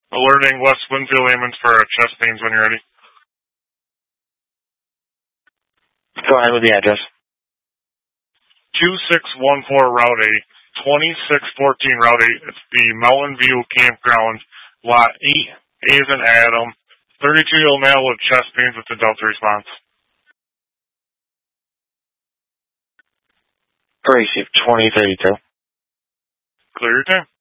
Alerting West Winfield Ambulance for chest pains when you're ready. Go ahead with the address. 2614 Route 8, 2614 Route 8. It's the Mountain View Campground, Lot 8, A as in Adam. 32-year-old male with chest pains with the Delta response. Receive 2032. Clear your time.